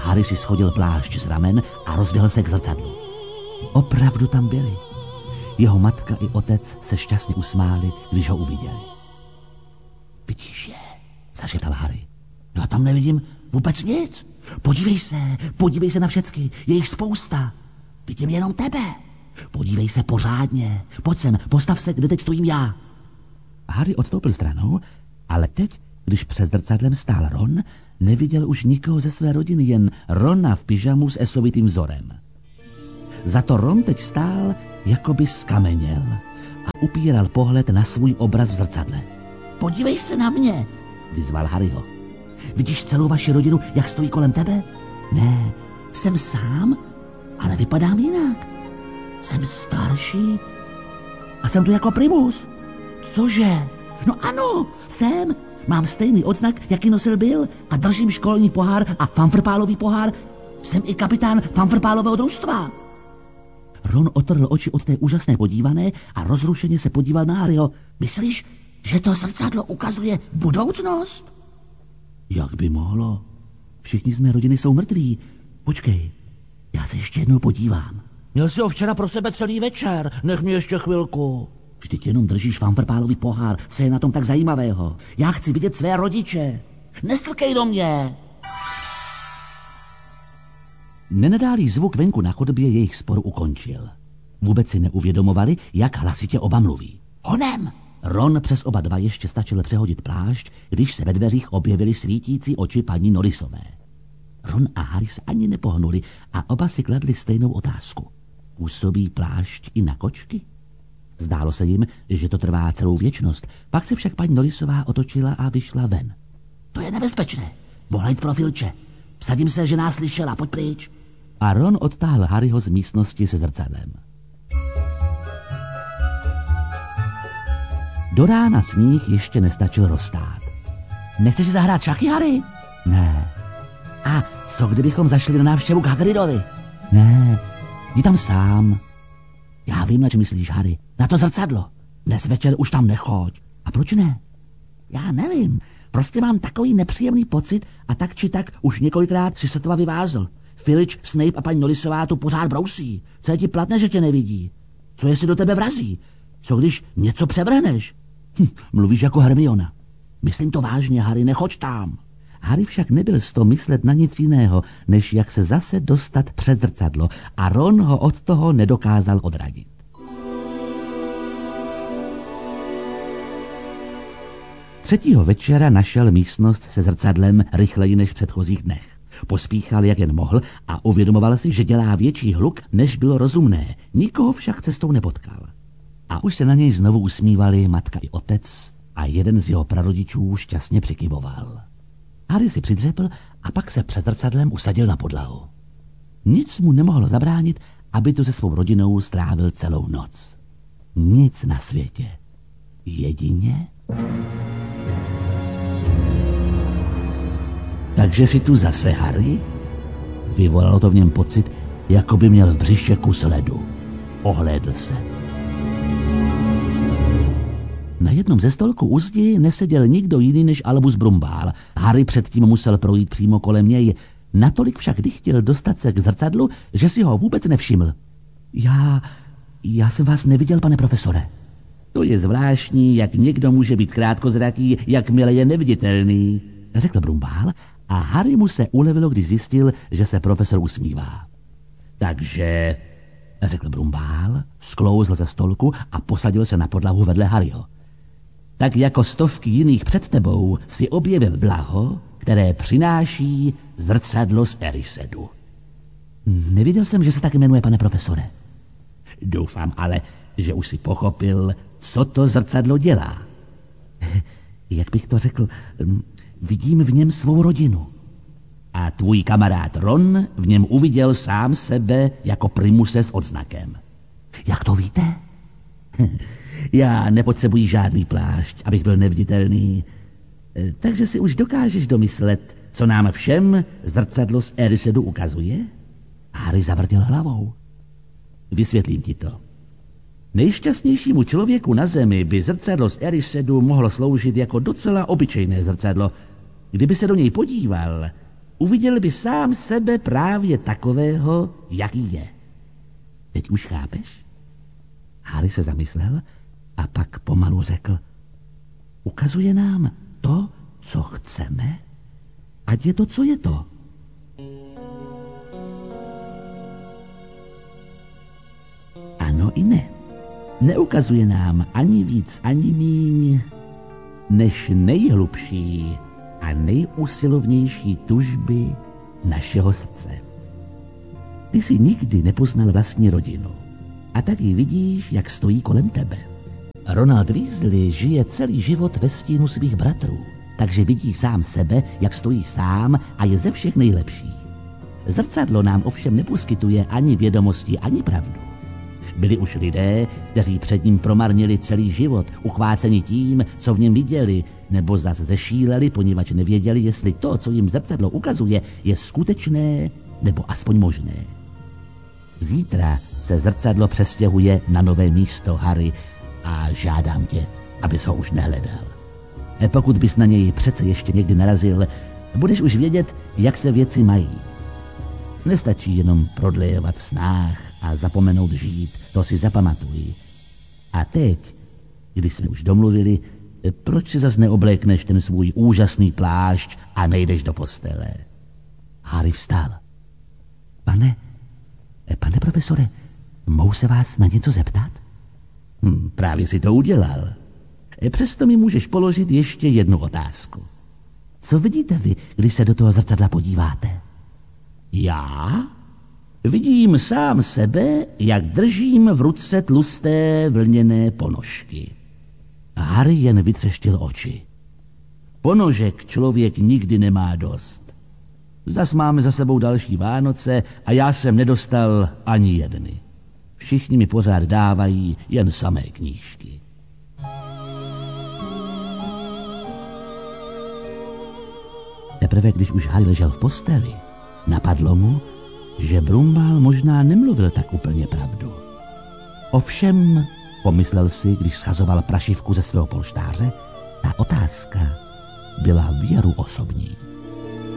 Harry si shodil plášť z ramen a rozběhl se k zrcadlu. Opravdu tam byli. Jeho matka i otec se šťastně usmáli, když ho uviděli. Vidíš je, zašeptal Harry. Já tam nevidím vůbec nic. Podívej se na všecky, je jich spousta. Vidím jenom tebe. Podívej se pořádně. Pojď sem, postav se, kde teď stojím já. Harry odstoupil stranou, ale teď, když před zrcadlem stál Ron, neviděl už nikoho ze své rodiny, jen Rona v pyžamu s esovitým vzorem. Za to Ron teď stál, jako by skameněl a upíral pohled na svůj obraz v zrcadle. Podívej se na mě, vyzval Harryho. Vidíš celou vaši rodinu, jak stojí kolem tebe? Ne, jsem sám, ale vypadám jinak. Jsem starší a jsem tu jako primus. Cože? No ano, jsem. Mám stejný odznak, jaký nosil Bill a držím školní pohár a fanfrpálový pohár. Jsem i kapitán fanfrpálového družstva. Ron otrhl oči od té úžasné podívané a rozrušeně se podíval na Harryho. Myslíš, že to zrcadlo ukazuje budoucnost? Jak by mohlo? Všichni z mé rodiny jsou mrtví. Počkej, já se ještě jednou podívám. Měl jsi ho včera pro sebe celý večer, nech mě ještě chvilku. Vždyť jenom držíš fanfrpálový pohár, co je na tom tak zajímavého. Já chci vidět své rodiče. Nestrkej do mě. Nenadálý zvuk venku na chodbě jejich sporu ukončil. Vůbec si neuvědomovali, jak hlasitě oba mluví. Honem! Ron přes oba dva ještě stačil přehodit plášť, když se ve dveřích objevily svítící oči paní Norrisové. Ron a Harry se ani nepohnuli a oba si kladli stejnou otázku. Působí plášť i na kočky? Zdálo se jim, že to trvá celou věčnost, pak se však paní Norrisová otočila a vyšla ven. To je nebezpečné. Mohla jít pro Filče. Vsadím se, že nás slyšela, pojď pryč. A Ron odtáhl Harryho z místnosti se zrcadlem. Do rána sníh ještě nestačil roztát. Nechceš si zahrát šachy, Harry? Ne. A co kdybychom zašli na návštěvu k Hagridovi? Ne, jdi tam sám. Já vím, na čem myslíš, Harry. Na to zrcadlo. Dnes večer už tam nechoď. A proč ne? Já nevím. Prostě mám takový nepříjemný pocit a tak či tak už několikrát si sotva vyvázl. Filč, Snape a paní Norrisová tu pořád brousí. Co je ti platné, že tě nevidí? Co jestli do tebe vrazí? Co když něco převrhneš? Mluvíš jako Hermiona. Myslím to vážně, Harry, nechoď tam. Harry však nebyl z toho myslet na nic jiného, než jak se zase dostat před zrcadlo a Ron ho od toho nedokázal odradit. Třetího večera našel místnost se zrcadlem rychleji než v předchozích dnech. Pospíchal, jak jen mohl a uvědomoval si, že dělá větší hluk, než bylo rozumné. Nikoho však cestou nepotkal. A už se na něj znovu usmívali matka i otec a jeden z jeho prarodičů šťastně přikyvoval. Harry si přidřepl a pak se před zrcadlem usadil na podlahu. Nic mu nemohlo zabránit, aby tu se svou rodinou strávil celou noc. Nic na světě. Jedině... Takže si tu zase, Harry? Vyvolalo to v něm pocit, jako by měl v břiše kus ledu. Ohlédl se. Na jednom ze stolků u zdi neseděl nikdo jiný než Albus Brumbál. Harry předtím musel projít přímo kolem něj. Natolik však chtěl dostat se k zrcadlu, že si ho vůbec nevšiml. Já jsem vás neviděl, pane profesore. To je zvláštní, jak někdo může být krátkozraký, jakmile je neviditelný, řekl Brumbál a Harry mu se ulevilo, když zjistil, že se profesor usmívá. Takže, řekl Brumbál, sklouzl ze stolku a posadil se na podlahu vedle Harryho. Tak jako stovky jiných před tebou si objevil blaho, které přináší zrcadlo z Erysedu. Neviděl jsem, že se tak jmenuje, pane profesore. Doufám ale, že už si pochopil, co to zrcadlo dělá. Jak bych to řekl, vidím v něm svou rodinu. A tvůj kamarád Ron v něm uviděl sám sebe jako primuse s odznakem. Jak to víte? Já nepotřebuji žádný plášť, abych byl neviditelný. Takže si už dokážeš domyslet, co nám všem zrcadlo z Erysedu ukazuje? Harry zavrtěl hlavou. Vysvětlím ti to. Nejšťastnějšímu člověku na zemi by zrcadlo z Erysedu mohlo sloužit jako docela obyčejné zrcadlo. Kdyby se do něj podíval, uviděl by sám sebe právě takového, jaký je. Teď už chápeš? Harry se zamyslel a pak pomalu řekl, ukazuje nám to, co chceme, ať je to, co je to. Ano i ne. Neukazuje nám ani víc, ani míň, než nejhlubší a nejusilovnější tužby našeho srdce. Ty jsi nikdy nepoznal vlastní rodinu a tak ji vidíš, jak stojí kolem tebe. Ronald Weasley žije celý život ve stínu svých bratrů, takže vidí sám sebe, jak stojí sám a je ze všech nejlepší. Zrcadlo nám ovšem neposkytuje ani vědomosti, ani pravdu. Byli už lidé, kteří před ním promarnili celý život, uchváceni tím, co v něm viděli, nebo zas zešíleli, poněvadž nevěděli, jestli to, co jim zrcadlo ukazuje, je skutečné nebo aspoň možné. Zítra se zrcadlo přestěhuje na nové místo, Harry, a žádám tě, abys ho už nehledal. Pokud bys na něj přece ještě někdy narazil, budeš už vědět, jak se věci mají. Nestačí jenom prodlévat v snách a zapomenout žít, to si zapamatuj. A teď, když jsme už domluvili, proč si zas neoblékneš ten svůj úžasný plášť a nejdeš do postele? Harry vstal. Pane profesore, mohu se vás na něco zeptat? Právě si to udělal. Přesto mi můžeš položit ještě jednu otázku. Co vidíte vy, když se do toho zrcadla podíváte? Já? Vidím sám sebe, jak držím v ruce tlusté vlněné ponožky. Harry jen vytřeštil oči. Ponožek člověk nikdy nemá dost. Zas máme za sebou další Vánoce a já jsem nedostal ani jedny. Všichni mi pořád dávají jen samé knížky. Teprve když už Harry ležel v posteli, napadlo mu, že Brumbál možná nemluvil tak úplně pravdu. Ovšem, pomyslel si, když schazoval prašivku ze svého polštáře, ta otázka byla věru osobní.